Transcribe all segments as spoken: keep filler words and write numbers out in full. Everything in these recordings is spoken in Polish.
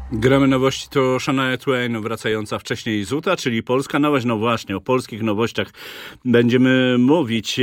Gramy nowości to Shania Twain wracająca wcześniej z Utah, czyli polska nowość. No właśnie, o polskich nowościach będziemy mówić,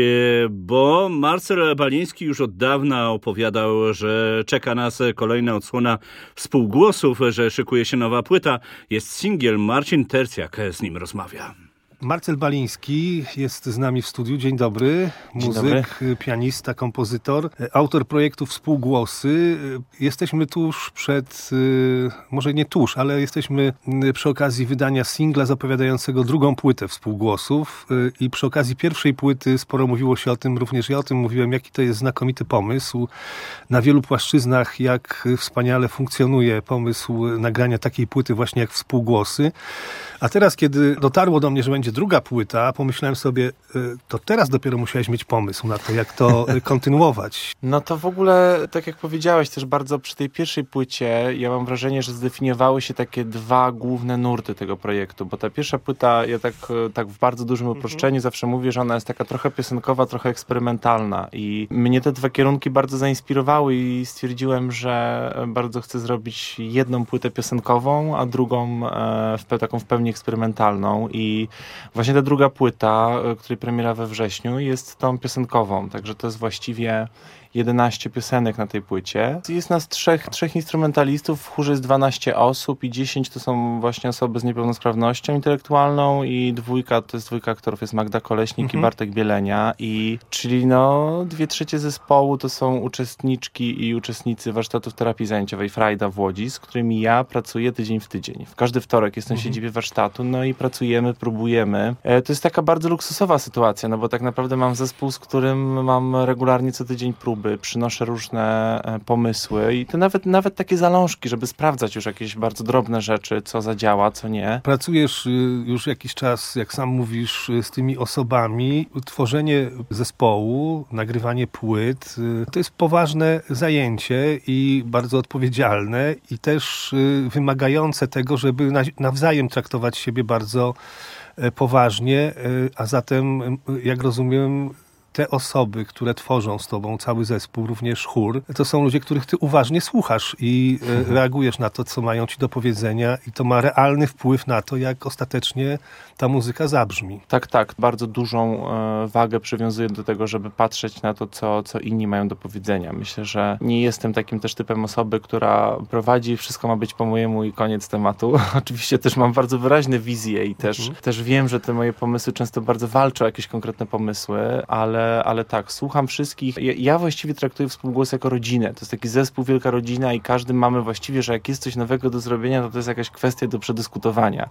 bo Marcel Baliński już od dawna opowiadał, że czeka nas kolejna odsłona współgłosów, że szykuje się nowa płyta. Jest singiel, Marcin Tercjak z nim rozmawia. Marcel Baliński jest z nami w studiu. Dzień dobry. Dzień Muzyk, dobry. Pianista, kompozytor, autor projektu Współgłosy. Jesteśmy tuż przed, może nie tuż, ale jesteśmy przy okazji wydania singla zapowiadającego drugą płytę Współgłosów i przy okazji pierwszej płyty sporo mówiło się o tym, również ja o tym mówiłem, jaki to jest znakomity pomysł. Na wielu płaszczyznach, jak wspaniale funkcjonuje pomysł nagrania takiej płyty właśnie jak Współgłosy. A teraz, kiedy dotarło do mnie, że będzie druga płyta, pomyślałem sobie, to teraz dopiero musiałeś mieć pomysł na to, jak to kontynuować. No to w ogóle, tak jak powiedziałeś też bardzo przy tej pierwszej płycie, ja mam wrażenie, że zdefiniowały się takie dwa główne nurty tego projektu, bo ta pierwsza płyta, ja tak, tak w bardzo dużym uproszczeniu mhm. zawsze mówię, że ona jest taka trochę piosenkowa, trochę eksperymentalna i mnie te dwa kierunki bardzo zainspirowały i stwierdziłem, że bardzo chcę zrobić jedną płytę piosenkową, a drugą e, w, taką w pełni eksperymentalną i właśnie ta druga płyta, której premiera we wrześniu, jest tą piosenkową, także to jest właściwie jedenaście piosenek na tej płycie. Jest nas trzech, trzech instrumentalistów, w chórze jest dwanaście osób i dziesięć to są właśnie osoby z niepełnosprawnością intelektualną i dwójka, to jest dwójka aktorów, jest Magda Koleśnik mhm. i Bartek Bielenia, i czyli no dwie trzecie zespołu to są uczestniczki i uczestnicy warsztatów terapii zajęciowej Frajda w Łodzi, z którymi ja pracuję tydzień w tydzień. W każdy wtorek jestem w siedzibie warsztatu, no i pracujemy, próbujemy. E, to jest taka bardzo luksusowa sytuacja, no bo tak naprawdę mam zespół, z którym mam regularnie co tydzień próby, przynoszę różne pomysły i to nawet, nawet takie zalążki, żeby sprawdzać już jakieś bardzo drobne rzeczy, co zadziała, co nie. Pracujesz już jakiś czas, jak sam mówisz, z tymi osobami. Tworzenie zespołu, nagrywanie płyt, to jest poważne zajęcie i bardzo odpowiedzialne i też wymagające tego, żeby nawzajem traktować siebie bardzo poważnie, a zatem, jak rozumiem, te osoby, które tworzą z tobą cały zespół, również chór, to są ludzie, których ty uważnie słuchasz i mhm. reagujesz na to, co mają ci do powiedzenia i to ma realny wpływ na to, jak ostatecznie ta muzyka zabrzmi. Tak, tak. Bardzo dużą e, wagę przywiązuję do tego, żeby patrzeć na to, co, co inni mają do powiedzenia. Myślę, że nie jestem takim też typem osoby, która prowadzi, wszystko ma być po mojemu i koniec tematu. Oczywiście też mam bardzo wyraźne wizje i też, mhm. też wiem, że te moje pomysły często bardzo walczą o jakieś konkretne pomysły, ale ale tak, słucham wszystkich. Ja, ja właściwie traktuję Współgłos jako rodzinę. To jest taki zespół, wielka rodzina i każdy mamy właściwie, że jak jest coś nowego do zrobienia, to to jest jakaś kwestia do przedyskutowania.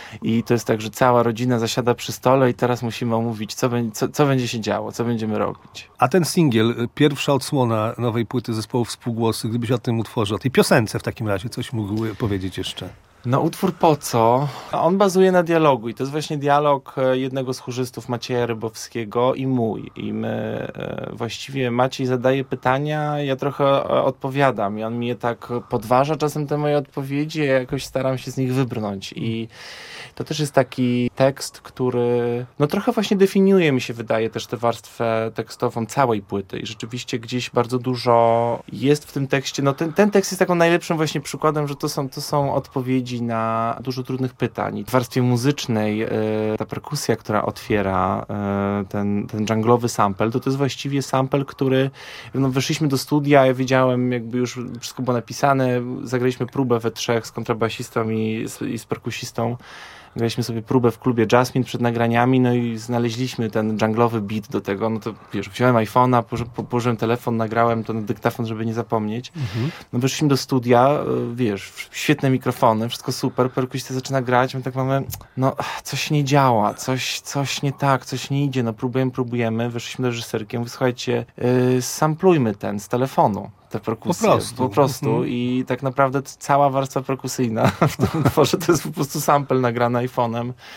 I to jest tak, że cała rodzina zasiada przy stole i teraz musimy omówić, co, be, co, co będzie się działo, co będziemy robić. A ten singiel, pierwsza odsłona nowej płyty zespołu Współgłosy, gdybyś o tym utworze, o tej piosence w takim razie, coś mógł powiedzieć jeszcze? No utwór Po co? On bazuje na dialogu i to jest właśnie dialog jednego z chórzystów, Macieja Rybowskiego i mój. I my e, właściwie Maciej zadaje pytania, ja trochę odpowiadam i on mi je tak podważa czasem te moje odpowiedzi, ja jakoś staram się z nich wybrnąć i to też jest taki tekst, który no trochę właśnie definiuje, mi się wydaje, też tę warstwę tekstową całej płyty i rzeczywiście gdzieś bardzo dużo jest w tym tekście. No ten, ten tekst jest taką najlepszym właśnie przykładem, że to są, to są odpowiedzi na dużo trudnych pytań. W warstwie muzycznej y, ta perkusja, która otwiera y, ten, ten dżunglowy sample, to to jest właściwie sample, który no, weszliśmy do studia, ja wiedziałem, jakby już wszystko było napisane, zagraliśmy próbę we trzech z kontrabasistą i z, i z perkusistą. Graliśmy sobie próbę w klubie Jasmine przed nagraniami, no i znaleźliśmy ten dżunglowy beat do tego, no to wiesz, wziąłem iPhone'a, położy, położyłem telefon, nagrałem to na dyktafon, żeby nie zapomnieć. Mhm. No wyszliśmy do studia, wiesz, świetne mikrofony, wszystko super, perkusista zaczyna grać, my tak mamy, no coś nie działa, coś, coś nie tak, coś nie idzie, no próbujemy, próbujemy, wyszliśmy do reżyserki, mówię, słuchajcie, yy, samplujmy ten z telefonu. Te perkusje, po prostu, po prostu. Mm-hmm. I tak naprawdę cała warstwa perkusyjna w tym utworze to jest po prostu sample nagrany iPhone'em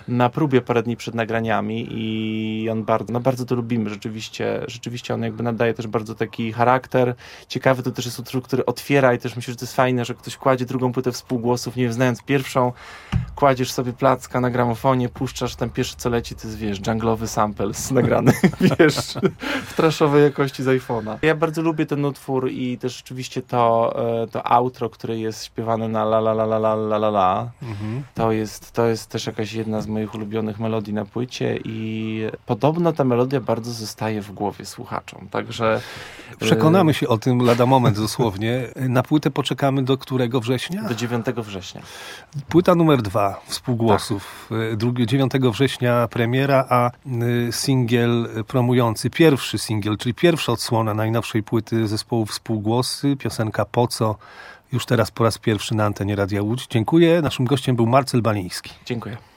na próbie parę dni przed nagraniami i on bardzo, no bardzo to lubimy, rzeczywiście, rzeczywiście on jakby nadaje też bardzo taki charakter. Ciekawy to też jest utwór, który otwiera i też myślę, że to jest fajne, że ktoś kładzie drugą płytę współgłosów, nie wiem, znając pierwszą, kładziesz sobie placka na gramofonie, puszczasz, ten pierwszy co leci, to jest, wiesz, dżunglowy samples nagrany, wiesz, w traszowej jakości z iPhone'a. Ja bardzo lubię ten utwór i też rzeczywiście to, to outro, które jest śpiewane na la la la la la la la la, mhm. to, jest, to jest też jakaś jedna z moich ulubionych melodii na płycie i podobno ta melodia bardzo zostaje w głowie słuchaczom, także... Przekonamy się o tym lada moment dosłownie. Na płytę poczekamy do którego września? Do dziewiątego września. Płyta numer dwa współgłosów. Tak. dziewiątego września premiera, a singiel promujący, pierwszy singiel, czyli pierwsza odsłona najnowszej płyty zespołu Współgłosy, piosenka Po co? Już teraz po raz pierwszy na antenie Radia Łódź. Dziękuję. Naszym gościem był Marcel Baliński. Dziękuję.